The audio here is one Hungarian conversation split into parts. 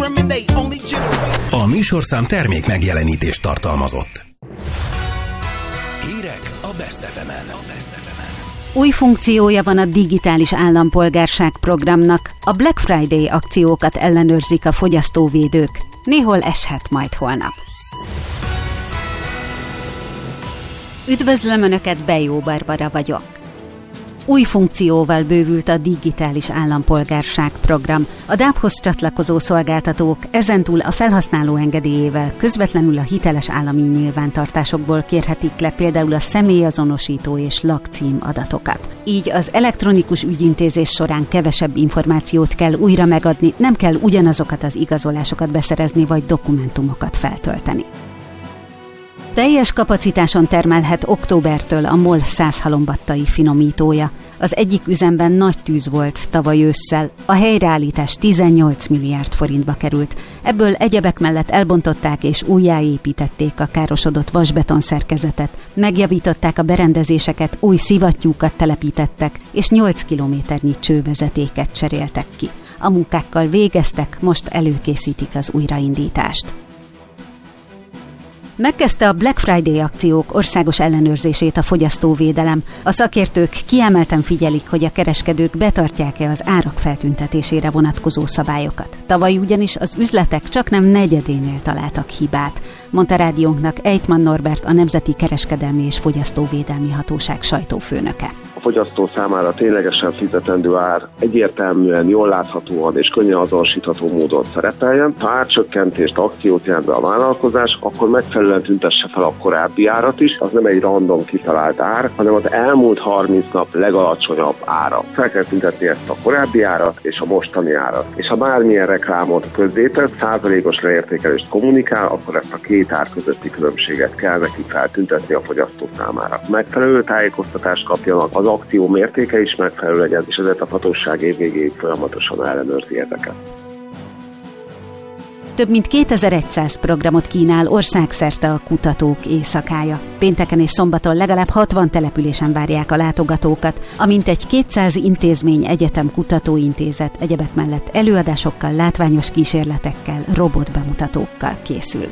A műsorszám termék megjelenítést tartalmazott. Hírek a Best FM-en. Új funkciója van a digitális állampolgárság programnak. A Black Friday akciókat ellenőrzik a fogyasztóvédők. Néhol eshet majd holnap. Üdvözlöm Önöket, Bejó Barbara vagyok. Új funkcióval bővült a digitális állampolgárság program. A DAB-hoz csatlakozó szolgáltatók ezentúl a felhasználó engedélyével közvetlenül a hiteles állami nyilvántartásokból kérhetik le például a személyazonosító és lakcím adatokat. Így az elektronikus ügyintézés során kevesebb információt kell újra megadni, nem kell ugyanazokat az igazolásokat beszerezni vagy dokumentumokat feltölteni. Teljes kapacitáson termelhet októbertől a MOL 100 halombattai finomítója. Az egyik üzemben nagy tűz volt tavaly ősszel, a helyreállítás 18 milliárd forintba került. Ebből egyebek mellett elbontották és újjáépítették a károsodott vasbeton szerkezetet, megjavították a berendezéseket, új szivattyúkat telepítettek, és 8 kilométernyi csővezetéket cseréltek ki. A munkákkal végeztek, most előkészítik az újraindítást. Megkezdte a Black Friday akciók országos ellenőrzését a fogyasztóvédelem. A szakértők kiemelten figyelik, hogy a kereskedők betartják-e az árak feltüntetésére vonatkozó szabályokat. Tavaly ugyanis az üzletek csaknem negyedénél találtak hibát, mondta rádiónknak Ejtman Norbert, a Nemzeti Kereskedelmi és Fogyasztóvédelmi Hatóság sajtófőnöke. A fogyasztó számára ténylegesen fizetendő ár egyértelműen, jól láthatóan és könnyen azonosítható módon szerepeljen. Ha árcsökkentést, akciót jelent be a vállalkozás, akkor megfelelően tüntesse fel a korábbi árat is. Az nem egy random kitalált ár, hanem az elmúlt 30 nap legalacsonyabb ára. Fel kell tüntetni ezt a korábbi árat és a mostani árat. És ha bármilyen reklámot közzétett, százalékos leértékelést kommunikál, akkor ezt a két ár közötti különbséget kell neki feltüntetni a fogyasztó számára. Megfelelő tájékoztatást kapjanak, az akció mértéke is megfelelő legyen, és ezért a hatóság év végéig folyamatosan ellenőrzi ezeket. Több mint 2100 programot kínál országszerte a Kutatók Éjszakája. Pénteken és szombaton legalább 60 településen várják a látogatókat, a mintegy 200 intézmény, egyetem, kutatóintézet egyebek mellett előadásokkal, látványos kísérletekkel, robotbemutatókkal készül.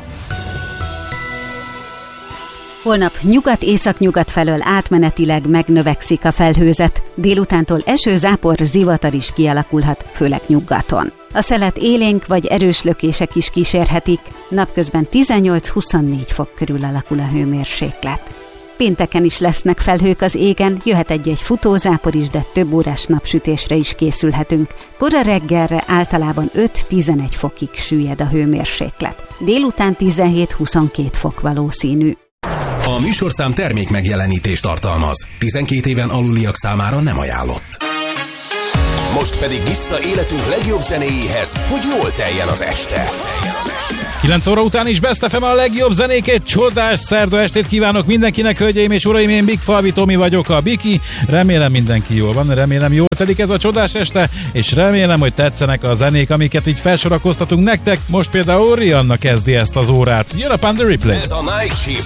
Holnap nyugat-északnyugat felől átmenetileg megnövekszik a felhőzet, délutántól eső-zápor, zivatar is kialakulhat, főleg nyugaton. A szelet élénk vagy erős lökések is kísérhetik, napközben 18-24 fok körül alakul a hőmérséklet. Pénteken is lesznek felhők az égen, jöhet egy-egy futózápor is, de több órás napsütésre is készülhetünk. Kora reggelre általában 5-11 fokig süllyed a hőmérséklet. Délután 17-22 fok valószínű. A műsorszám termék megjelenítést tartalmaz. 12 éven aluliak számára nem ajánlott. Most pedig vissza életünk legjobb zenéjéhez, hogy jól teljen az este. 9 óra után is Best FM a legjobb zenéket, csodás szerda estét kívánok mindenkinek, hölgyeim és uraim, én Big Falvi Tomi vagyok, a Biki. Remélem mindenki jól van, remélem jól telik ez a csodás este, és remélem, hogy tetszenek a zenék, amiket így felsorakoztatunk nektek. Most például Rihanna kezdi ezt az órát. Jön a Panda Replay. Ez a Night Shift.